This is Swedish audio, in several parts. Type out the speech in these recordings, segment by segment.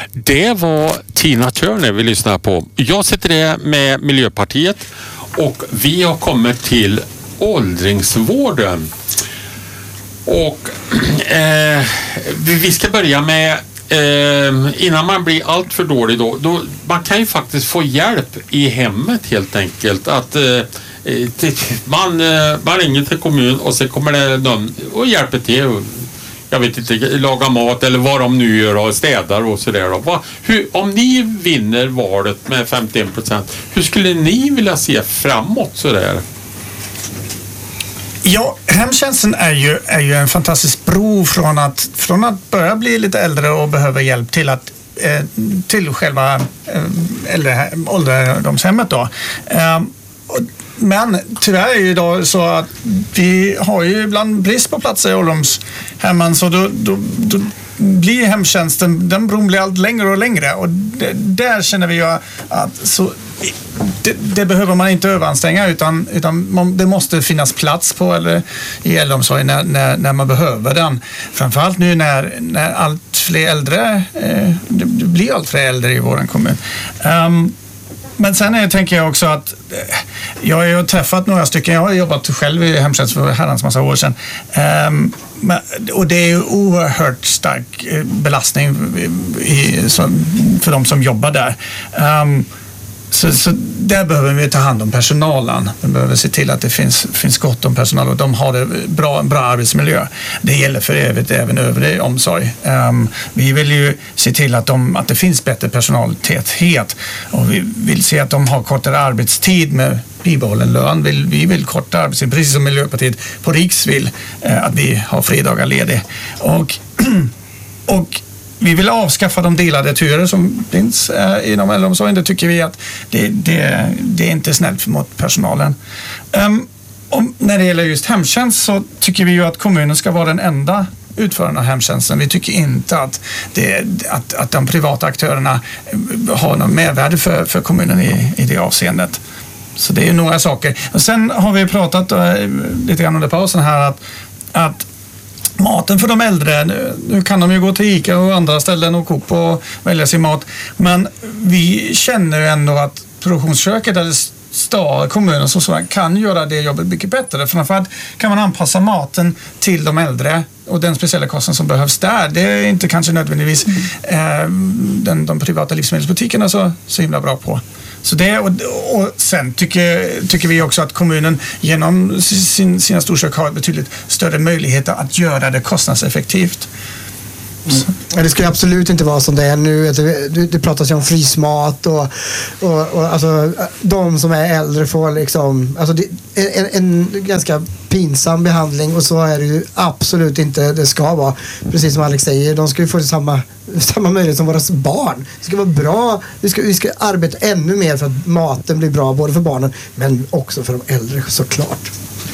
Det var Tina Turner vi lyssnar på. Jag sitter där med Miljöpartiet och vi har kommit till åldringsvården. Och vi ska börja med innan man blir allt för dålig då man kan ju faktiskt få hjälp i hemmet helt enkelt. Att man ringer till kommun och så kommer det någon och hjälper till. Jag vet inte, laga mat eller vad de nu gör och städar och sådär då. Om ni vinner valet med 51%, hur skulle ni vilja se framåt sådär? Ja, hemtjänsten är ju en fantastisk bro från att börja bli lite äldre och behöva hjälp till själva ålderdomshemmet då. Men tyvärr är ju idag så att vi har ju ibland brist på platser i ålderdomshemmen, så då blir hemtjänsten, den bron blir allt längre och längre, och där känner vi ju att det behöver man inte överanstränga utan det måste finnas plats på eller i äldreomsorgen när man behöver den. Framförallt nu när allt fler äldre, det blir allt fler äldre i vår kommun. Men sen tänker jag också att jag har ju träffat några stycken, jag har jobbat själv i hemtjänst för herrans massa år sedan. Och det är ju oerhört stark belastning för de som jobbar där. Så där behöver vi ta hand om personalen. Vi behöver se till att det finns gott om personal och de har bra arbetsmiljö. Det gäller för övrigt även övrig omsorg. Vi vill ju se till att det finns bättre personaltäthet, och vi vill se att de har kortare arbetstid med bibehållen lön. Vi vill korta arbetstid, precis som Miljöpartiet på Riks vill att vi har fredagar ledig. Och vi vill avskaffa de delade turer som finns inom äldreomsorgen. Det tycker vi att det är inte snällt mot personalen. Och när det gäller just hemtjänst så tycker vi ju att kommunen ska vara den enda utföraren av hemtjänsten. Vi tycker inte att de privata aktörerna har någon mervärde för kommunen i det avseendet. Så det är några saker. Och sen har vi pratat lite grann under pausen här att maten för de äldre, nu kan de ju gå till ICA och andra ställen och Coop och välja sin mat, men vi känner ju ändå att produktionsköket eller kommunen så kan göra det jobbet mycket bättre. Framförallt kan man anpassa maten till de äldre och den speciella kostnad som behövs där. Det är inte kanske nödvändigtvis de privata livsmedelsbutikerna så himla bra på. Så det, och sen tycker vi också att kommunen genom sina storkök har betydligt större möjligheter att göra det kostnadseffektivt. Det ska ju absolut inte vara som det är nu. Det pratas ju om frysmat och alltså, de som är äldre får liksom, alltså det är en ganska pinsam behandling, och så är det ju absolut inte det ska vara. Precis som Alex säger, de ska ju få samma möjlighet som våra barn. Det ska vara bra. Vi ska arbeta ännu mer för att maten blir bra både för barnen men också för de äldre, såklart.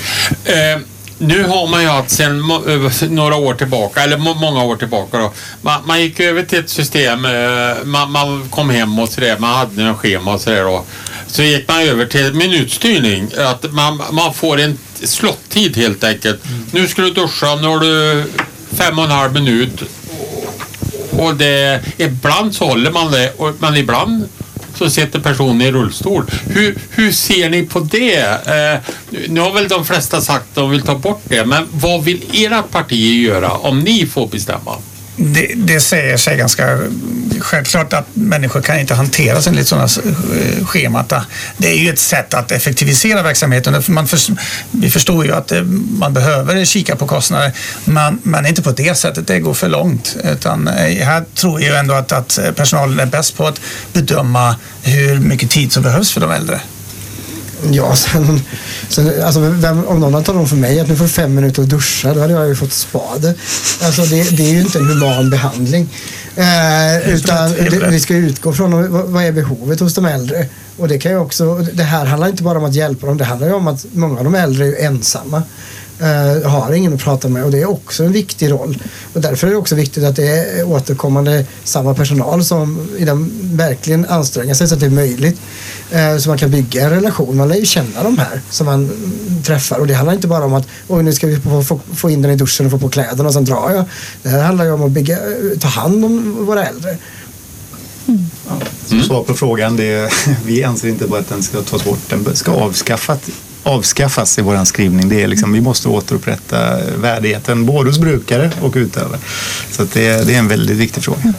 Nu har man ju haft sedan några år tillbaka, eller många år tillbaka då, man gick över till ett system, man kom hem och sådär, man hade en schema och sådär då. Så gick man över till minutstyrning, att man får en slottid helt enkelt. Nu ska du duscha, nu har du 5,5 minut, och ibland så håller man det, men ibland så sitter personen i rullstol. Hur ser ni på det? Nu har väl de flesta sagt att de vill ta bort det, men vad vill era partier göra om ni får bestämma? Det säger sig ganska självklart att människor kan inte hantera sig enligt sådana schemat. Det är ju ett sätt att effektivisera verksamheten. Vi förstår ju att man behöver kika på kostnader, men inte på det sättet. Det går för långt. Utan här tror jag ändå att personalen är bäst på att bedöma hur mycket tid som behövs för de äldre. Ja, sen alltså, om någon har talat om för mig att nu får 5 minuter att duscha, då hade jag ju fått spade. Alltså det är ju inte en human behandling. Utan vi ska utgå från vad är behovet hos de äldre. Och det kan ju också, det här handlar inte bara om att hjälpa dem, det handlar ju om att många av de äldre är ju ensamma. Har ingen att prata med, och det är också en viktig roll, och därför är det också viktigt att det är återkommande samma personal som verkligen anstränger sig så att det är möjligt, så man kan bygga en relation. Man lär ju känna de här som man träffar, och det handlar inte bara om att nu ska vi få in den i duschen och få på kläderna och sen drar jag. Det här handlar ju om att ta hand om våra äldre. Svar på frågan, vi anser inte bara att den ska tas bort, den ska avskaffas i vår skrivning. Det är liksom, vi måste återupprätta värdigheten både hos brukare och utövare. Så att det är en väldigt viktig fråga.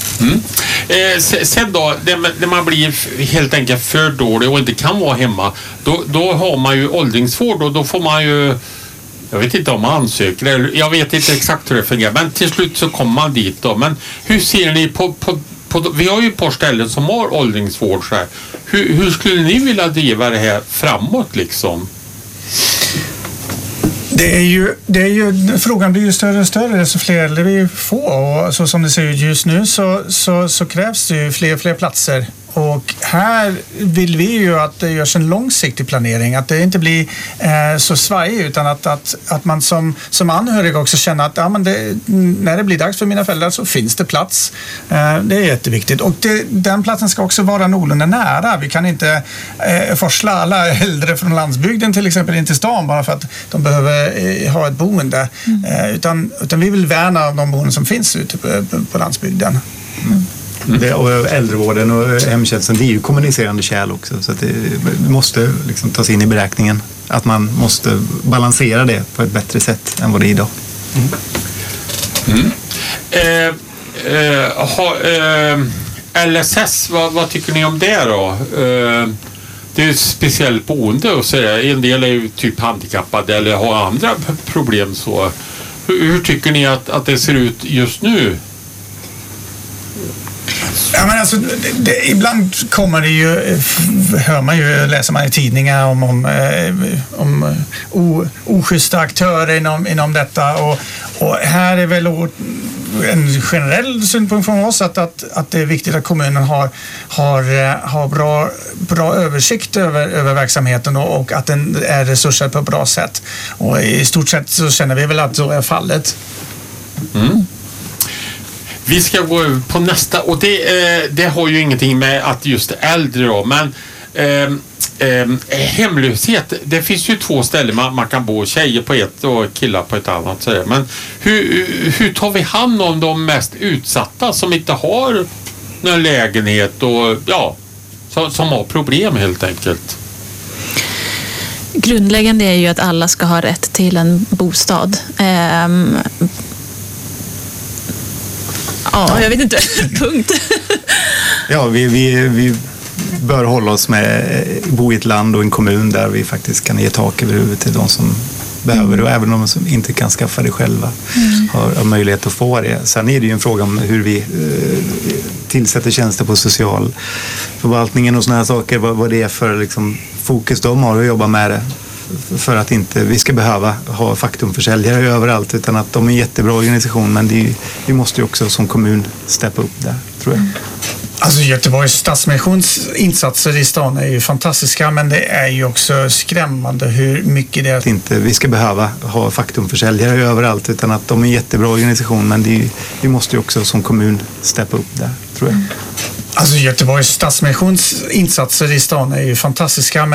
Sen då, när man blir helt enkelt för dålig och inte kan vara hemma, då har man ju åldringsvård och då får man ju, jag vet inte om man ansöker eller jag vet inte exakt hur det fungerar, men till slut så kommer man dit då. Men hur ser ni på vi har ju ett par ställen som har åldringsvård så här. Hur skulle ni vilja driva det här framåt liksom? Det är ju, frågan blir ju större och större så fler äldre vi får och så som det ser ut just nu så krävs det ju fler platser. Och här vill vi ju att det görs en långsiktig planering, att det inte blir så svajigt utan att man som anhörig också känner att när det blir dags för mina föräldrar så finns det plats. Det är jätteviktigt. Och den platsen ska också vara någorlunda nära. Vi kan inte forsla alla äldre från landsbygden till exempel in till stan bara för att de behöver ha ett boende. Utan vi vill värna de boenden som finns ute på landsbygden. Och äldrevården och hemtjänsten, det är ju kommunicerande kärl också, så att det måste liksom tas in i beräkningen att man måste balansera det på ett bättre sätt än vad det är idag. LSS, vad tycker ni om det då? Det är ju ett speciellt boende och så en del är ju typ handikappade eller har andra problem så. Hur tycker ni att det ser ut just nu? Ja, men alltså, ibland kommer det ju, läser man i tidningar om oschyssta aktörer inom detta och här är väl en generell synpunkt från oss att det är viktigt att kommunen har bra översikt över verksamheten och att den är resurser på ett bra sätt. Och i stort sett så känner vi väl att så är fallet. Vi ska gå över på nästa och det har ju ingenting med att just äldre då, men hemlöshet, det finns ju 2 ställen man kan bo, tjejer på ett och killar på ett annat. Men hur tar vi hand om de mest utsatta som inte har någon lägenhet och som har problem helt enkelt? Grundläggande är ju att alla ska ha rätt till en bostad. Ja, jag vet inte. Punkt. Ja, vi bör hålla oss bo i ett land och en kommun där vi faktiskt kan ge tak över huvudet till de som behöver det och även de som inte kan skaffa det själva har möjlighet att få det. Sen är det ju en fråga om hur vi tillsätter tjänster på socialförvaltningen och såna här saker, vad det är för liksom, fokus de har att jobba med det. För att inte vi ska behöva ha faktumförsäljare överallt utan att de är en jättebra organisation, men vi måste ju också som kommun steppa upp där, tror jag. Alltså Göteborgs Stadsmissions insatser i stan är ju fantastiska, men det är ju också skrämmande hur mycket det är. Att inte vi ska behöva ha faktumförsäljare överallt utan att de är en jättebra organisation, men vi måste ju också som kommun steppa upp där, tror jag. Alltså Göteborgs Stadsmissions insatser i stan är ju fantastiska,